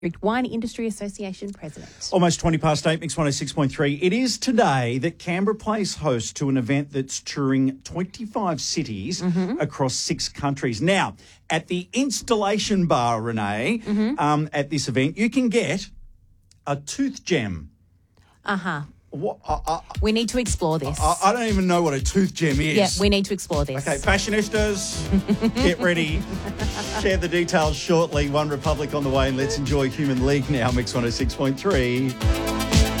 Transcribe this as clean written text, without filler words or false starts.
Wine Industry Association President. Almost 20 past 8, Mix 106.3. It is today that Canberra plays host to an event that's touring 25 cities across 6 countries. Now, at the installation bar, Renee, at this event, you can get a tooth gem. What? We need to explore this. I don't even know what a tooth gem is. Yeah, we need to explore this. Okay, fashionistas, get ready. Share the details shortly. One Republic on the way, and let's enjoy Human League now, Mix 106.3.